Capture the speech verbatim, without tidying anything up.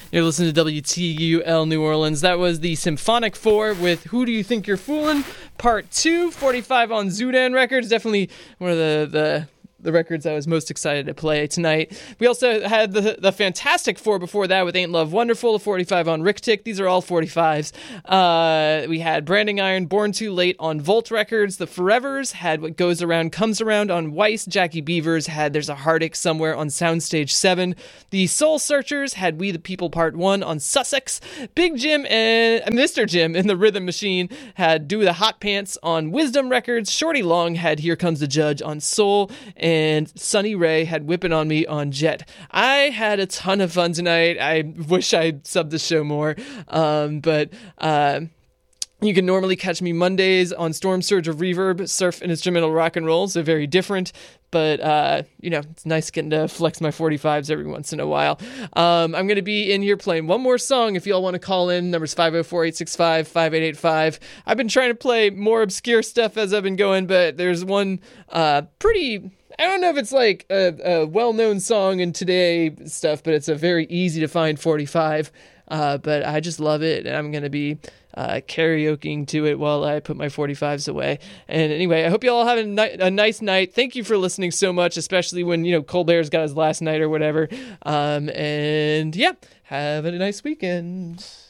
You're listening to W T U L New Orleans. That was the Symphonic Four with Who Do You Think You're Fooling? Part two, forty-five on Zoodan Records. Definitely one of the... the the records I was most excited to play tonight. We also had the the Fantastic Four before that with Ain't Love Wonderful, a forty-five on Rick-Tick. These are all forty-fives. Uh, we had Branding Iron, Born Too Late on Volt Records. The Forevers had What Goes Around Comes Around on Weiss. Jackie Beavers had There's a Heartache Somewhere on Soundstage seven. The Soul Searchers had We the People Part one on Sussex. Big Jim and Mister Jim in the Rhythm Machine had Do the Hot Pants on Wisdom Records. Shorty Long had Here Comes the Judge on Soul. And Sunny Ray had Whippin' on Me on Jet. I had a ton of fun tonight. I wish I'd subbed the show more. Um, but uh, you can normally catch me Mondays on Storm Surge of Reverb, Surf and Instrumental Rock and Roll. So very different. But, uh, you know, it's nice getting to flex my forty-fives every once in a while. Um, I'm going to be in here playing one more song. If y'all want to call in, number's five oh four, eight six five, five eight eight five. I've been trying to play more obscure stuff as I've been going, but there's one uh, pretty... I don't know if it's like a, a well-known song in today stuff, but it's a very easy to find forty-five. Uh, but I just love it, and I'm going to be uh, karaokeing to it while I put my forty-fives away. And anyway, I hope you all have a, ni- a nice night. Thank you for listening so much, especially when, you know, Colbert's got his last night or whatever. Um, and yeah, have a nice weekend.